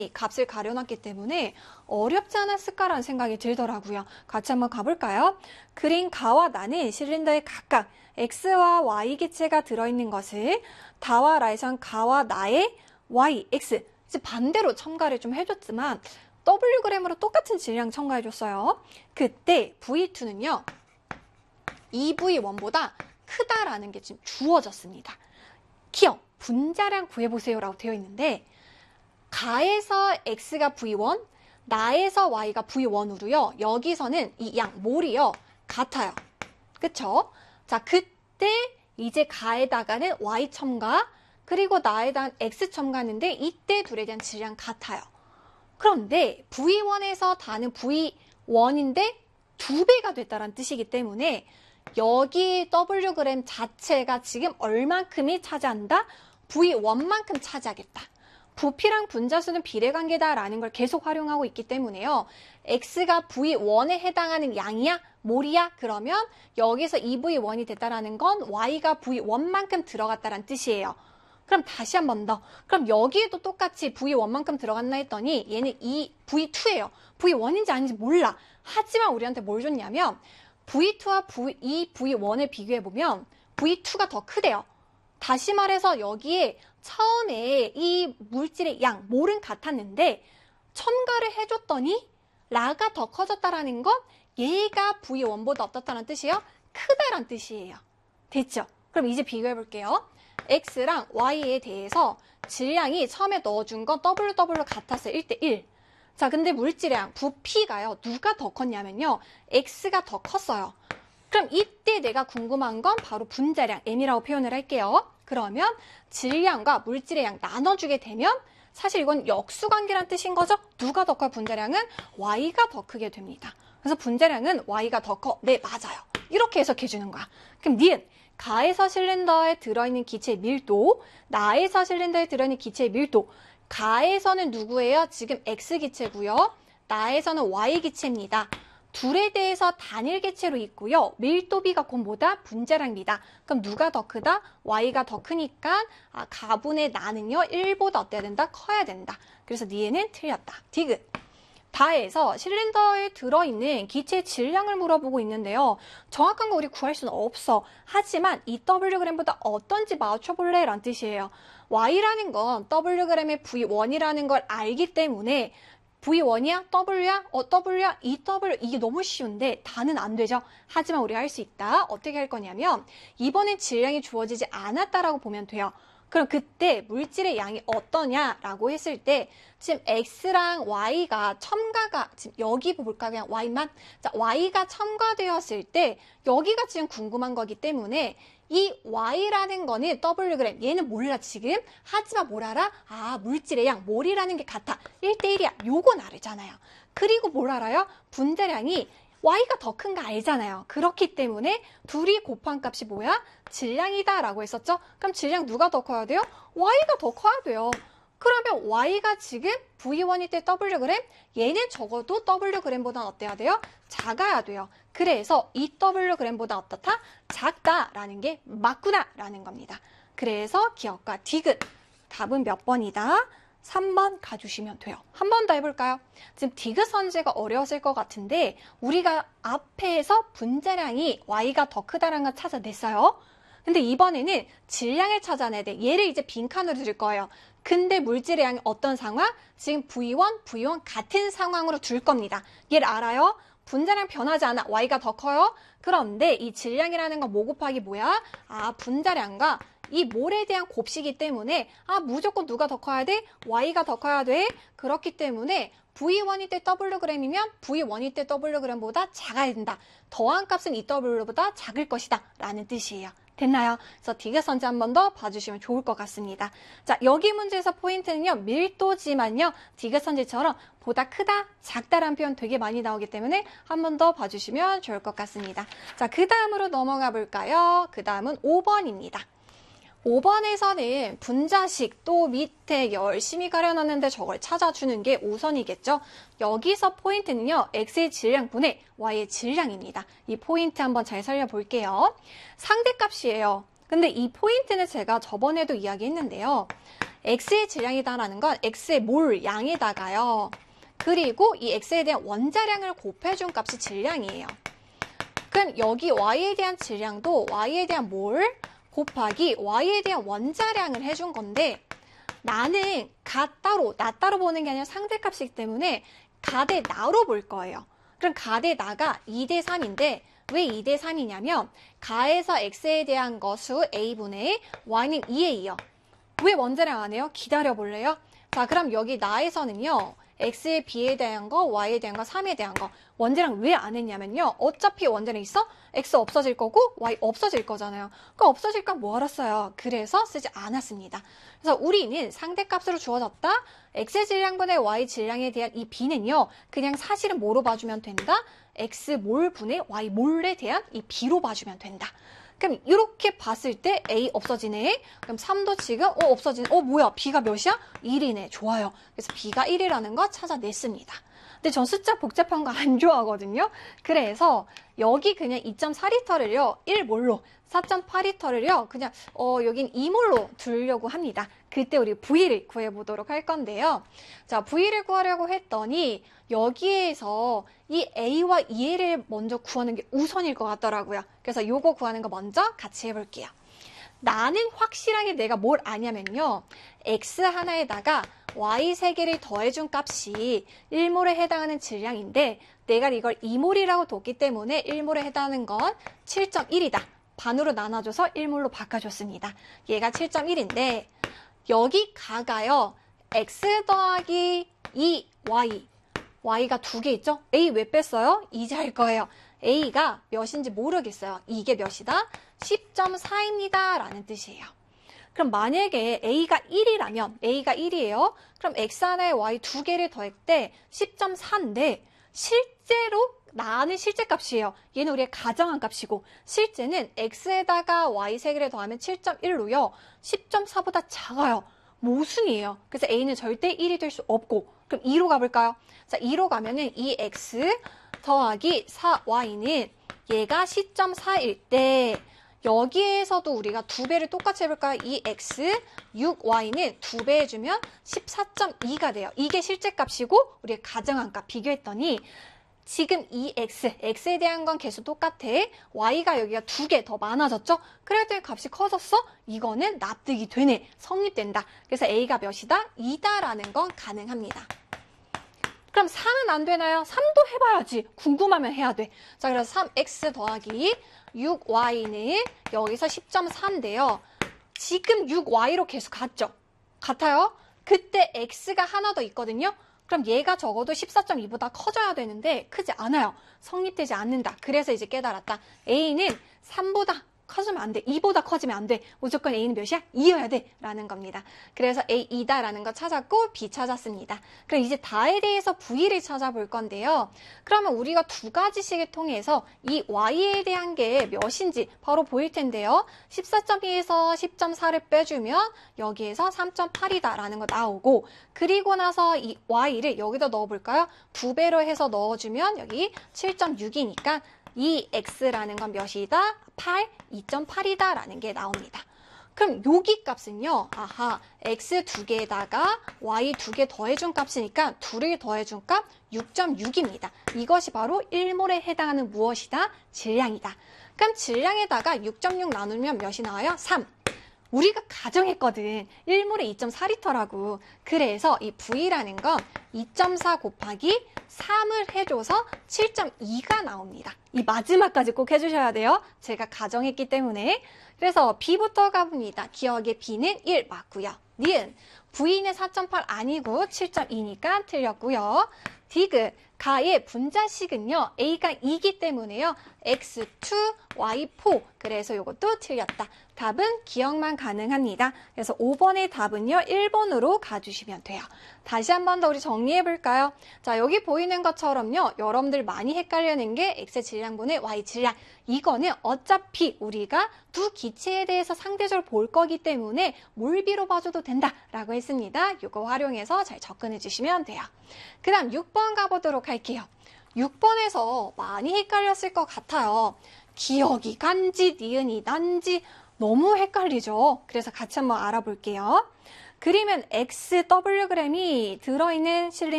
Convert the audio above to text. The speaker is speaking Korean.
값을 가려놨기 때문에 어렵지 않았을까라는 생각이 들더라고요. 같이 한번 가볼까요? 그린 가와 나는 실린더에 각각 x와 y 기체가 들어있는 것을 다와 라에선 가와 나의 y, x 이제 반대로 첨가를 좀 해줬지만 Wg으로 똑같은 질량 첨가해줬어요. 그때 V2는요 2V1보다 크다라는 게 지금 주어졌습니다. 기억, 분자량 구해보세요 라고 되어 있는데 가에서 x가 v1, 나에서 y가 v1으로요. 여기서는 이 양 몰이요. 같아요. 그쵸? 자, 그때 이제 가에다가는 y 첨가, 그리고 나에다가 x 첨가하는데 이때 둘에 대한 질량 같아요. 그런데 v1에서 다는 v1인데 2배가 됐다는 뜻이기 때문에 여기 Wg 자체가 지금 얼만큼이 차지한다? v1만큼 차지하겠다. 부피랑 분자수는 비례관계다라는 걸 계속 활용하고 있기 때문에요. x가 v1에 해당하는 양이야? 몰이야? 그러면 여기서 2v1이 됐다라는 건 y가 v1만큼 들어갔다는 뜻이에요. 그럼 다시 한 번 더. 그럼 여기에도 똑같이 v1만큼 들어갔나 했더니 얘는 이 v2예요. v1인지 아닌지 몰라. 하지만 우리한테 뭘 줬냐면 v2와 이 v1을 비교해보면 v2가 더 크대요. 다시 말해서 여기에 처음에 이 물질의 양, 몰은 같았는데 첨가를 해줬더니 라가 더 커졌다라는 건 얘가 V1보다 어떻다는 뜻이에요? 크다란 뜻이에요. 됐죠? 그럼 이제 비교해볼게요. X랑 Y에 대해서 질량이 처음에 넣어준 건 WW 같았어요. 1대1. 자, 근데 물질의 양, 부피가요. 누가 더 컸냐면요. X가 더 컸어요. 그럼 이때 내가 궁금한 건 바로 분자량, M이라고 표현을 할게요. 그러면 질량과 물질의 양 나눠주게 되면 사실 이건 역수관계란 뜻인 거죠? 누가 더 커요? 분자량은 Y가 더 크게 됩니다. 그래서 분자량은 Y가 더 커. 네, 맞아요. 이렇게 해석해 주는 거야. 그럼 니은 가에서 실린더에 들어있는 기체의 밀도, 나에서 실린더에 들어있는 기체의 밀도. 가에서는 누구예요? 지금 X기체고요. 나에서는 Y기체입니다. 둘에 대해서 단일 개체로 있고요. 밀도비가 곧 뭐다? 분자량이다. 그럼 누가 더 크다? Y가 더 크니까 가분의 나는요. 1보다 어때야 된다? 커야 된다. 그래서 니에는 틀렸다. 디귿. 다에서 실린더에 들어있는 기체의 질량을 물어보고 있는데요. 정확한 거 우리 구할 수는 없어. 하지만 이 Wg보다 어떤지 맞춰볼래? 라는 뜻이에요. Y라는 건 Wg의 V1이라는 걸 알기 때문에 V1이야? W야? W야? EW? 이게 너무 쉬운데 다는 안 되죠? 하지만 우리가 할 수 있다. 어떻게 할 거냐면 이번엔 질량이 주어지지 않았다라고 보면 돼요. 그럼 그때 물질의 양이 어떠냐라고 했을 때 지금 X랑 Y가 첨가가 지금 여기 볼까 그냥 Y만? 자, Y가 첨가되었을 때 여기가 지금 궁금한 거기 때문에 이 Y라는 거는 Wg, 얘는 몰라 지금. 하지만 뭘 알아? 물질의 양, 몰이라는 게 같아. 1대1이야. 요건 알잖아요. 그리고 뭘 알아요? 분자량이 Y가 더 큰 거 알잖아요. 그렇기 때문에 둘이 곱한 값이 뭐야? 질량이다 라고 했었죠? 그럼 질량 누가 더 커야 돼요? Y가 더 커야 돼요. 그러면 Y가 지금 V1일 때 Wg, 얘는 적어도 Wg보다 어때야 돼요? 작아야 돼요. 그래서 이 Wg보다 어떻다? 작다라는 게 맞구나라는 겁니다. 그래서 기억과 디귿. 답은 몇 번이다? 3번 가주시면 돼요. 한 번 더 해볼까요? 지금 디귿 선지가 어려웠을 것 같은데 우리가 앞에서 분자량이 Y가 더 크다라는 걸 찾아냈어요. 근데 이번에는 질량을 찾아내야 돼. 얘를 이제 빈칸으로 줄 거예요. 근데 물질의 양이 어떤 상황? 지금 V1, V1 같은 상황으로 둘 겁니다. 얘를 알아요? 분자량 변하지 않아. Y가 더 커요. 그런데 이 질량이라는 건 뭐 곱하기 뭐야? 분자량과 이 몰에 대한 곱식이기 때문에 무조건 누가 더 커야 돼? Y가 더 커야 돼. 그렇기 때문에 V1일 때 Wg이면 V1일 때 Wg보다 작아야 된다. 더한 값은 이 W보다 작을 것이다 라는 뜻이에요. 됐나요? 그래서 디귿 선지 한 번 더 봐주시면 좋을 것 같습니다. 자, 여기 문제에서 포인트는요. 밀도지만요. 디귿 선지처럼 보다 크다, 작다라는 표현 되게 많이 나오기 때문에 한 번 더 봐주시면 좋을 것 같습니다. 자, 그 다음으로 넘어가 볼까요? 그 다음은 5번입니다. 5번에서는 분자식 또 밑에 열심히 가려놨는데 저걸 찾아주는 게 우선이겠죠. 여기서 포인트는요. X의 질량분의 Y의 질량입니다. 이 포인트 한번 잘 살려볼게요. 상대값이에요. 근데 이 포인트는 제가 저번에도 이야기했는데요. x의 질량이다라는 건 x의 몰 양에다가요. 그리고 이 x에 대한 원자량을 곱해준 값이 질량이에요. 그럼 여기 y에 대한 질량도 y에 대한 몰 곱하기 y에 대한 원자량을 해준 건데 나는 나 따로 보는 게 아니라 상대값이기 때문에 가 대 나로 볼 거예요. 그럼 가 대 나가 2대 3인데 왜 2대 3이냐면 가에서 x에 대한 거수 a분의 y는 2a요. 왜 원자량 안 해요? 기다려 볼래요? 자, 그럼 여기 나에서는요. x에 b에 대한 거, y에 대한 거, 3에 대한 거 원자량 왜 안 했냐면요. 어차피 원자량 있어? x 없어질 거고 y 없어질 거잖아요. 그럼 없어질까 뭐하러 써요? 그래서 쓰지 않았습니다. 그래서 우리는 상대값으로 주어졌다. x의 질량분의 y 질량에 대한 이 b는요. 그냥 사실은 뭐로 봐주면 된다? x 몰 분의 y 몰에 대한 이 b로 봐주면 된다. 그럼 이렇게 봤을 때 A 없어지네. 그럼 3도 지금 없어지네. 뭐야? B가 몇이야? 1이네. 좋아요. 그래서 B가 1이라는 거 찾아냈습니다. 근데 전 숫자 복잡한 거 안 좋아하거든요. 그래서 여기 그냥 2.4리터를요. 1몰로 4.8리터를요. 그냥 여긴 2몰로 두려고 합니다. 그때 우리 V를 구해보도록 할 건데요. 자, V를 구하려고 했더니 여기에서 이 A와 EL을 먼저 구하는 게 우선일 것 같더라고요. 그래서 요거 구하는 거 먼저 같이 해볼게요. 나는 확실하게 내가 뭘 아냐면요. X 하나에다가 Y 3개를 더해준 값이 1몰에 해당하는 질량인데 내가 이걸 2몰이라고 뒀기 때문에 1몰에 해당하는 건 7.1이다. 반으로 나눠줘서 1몰로 바꿔줬습니다. 얘가 7.1인데 여기 가가요. X 더하기 2Y Y가 2개 있죠? A 왜 뺐어요? 이제 할 거예요. A가 몇인지 모르겠어요. 이게 몇이다? 10.4입니다. 라는 뜻이에요. 그럼 만약에 A가 1이라면 A가 1이에요. 그럼 X 하나에 Y 2개를 더할 때 10.4인데 실제로 나는 실제 값이에요. 얘는 우리의 가정한 값이고 실제는 X에다가 Y 3개를 더하면 7.1로요. 10.4보다 작아요. 모순이에요. 그래서 A는 절대 1이 될 수 없고 그럼 2로 가볼까요? 자, 2로 가면은 2X 더하기 4Y는 얘가 10.4일 때 여기에서도 우리가 2배를 똑같이 해볼까요? 2X, 6Y는 2배 해주면 14.2가 돼요. 이게 실제 값이고 우리의 가정한 값 비교했더니 지금 이 x에 대한 건 계속 똑같아. y가 여기가 2개 더 많아졌죠? 그래도 값이 커졌어? 이거는 납득이 되네. 성립된다. 그래서 a가 몇이다? 2다라는 건 가능합니다. 그럼 4는 안 되나요? 3도 해봐야지. 궁금하면 해야 돼. 자, 그래서 3x 더하기 6y는 여기서 10.4인데요. 지금 6y로 계속 같죠? 같아요? 그때 x가 하나 더 있거든요. 그럼 얘가 적어도 14.2보다 커져야 되는데 크지 않아요. 성립되지 않는다. 그래서 이제 깨달았다. A는 3보다 커지면 안 돼. 2보다 커지면 안 돼. 무조건 A는 몇이야? 2여야 돼. 라는 겁니다. 그래서 A 2다라는 거 찾았고 B 찾았습니다. 그럼 이제 다에 대해서 V를 찾아볼 건데요. 그러면 우리가 두 가지씩을 통해서 이 Y에 대한 게 몇인지 바로 보일 텐데요. 14.2에서 10.4를 빼주면 여기에서 3.8이다라는 거 나오고 그리고 나서 이 Y를 여기다 넣어볼까요? 2배로 해서 넣어주면 여기 7.6이니까 이 x라는 건 몇이다? 8, 2.8이다 라는 게 나옵니다. 그럼 여기 값은요. 아하, x 2개에다가 y 2개 더해준 값이니까 2를 더해준 값 6.6입니다. 이것이 바로 1몰에 해당하는 무엇이다? 질량이다. 그럼 질량에다가 6.6 나누면 몇이 나와요? 3. 우리가 가정했거든. 1몰에 2.4리터라고. 그래서 이 V라는 건 2.4 곱하기 3을 해줘서 7.2가 나옵니다. 이 마지막까지 꼭 해주셔야 돼요. 제가 가정했기 때문에. 그래서 B부터 가봅니다. 기억의 B는 1 맞고요. 니은 V는 4.8 아니고 7.2니까 틀렸고요. 디귿 가의 분자식은요. A가 2기 때문에요. X2, Y4 그래서 이것도 틀렸다. 답은 기억만 가능합니다. 그래서 5번의 답은요. 1번으로 가주시면 돼요. 다시 한 번 더 우리 정리해 볼까요? 자, 여기 보이는 것처럼요. 여러분들 많이 헷갈려는 게 X 질량분의 Y 질량. 이거는 어차피 우리가 두 기체에 대해서 상대적으로 볼 거기 때문에 몰비로 봐줘도 된다라고 했습니다. 이거 활용해서 잘 접근해 주시면 돼요. 그 다음 6번 가보도록 할게요. 6번에서 많이 헷갈렸을 것 같아요. 기억이 간지, 니은이 난지 너무 헷갈리죠. 그래서 같이 한번 알아볼게요. 그리면 XWg이 들어있는 실린더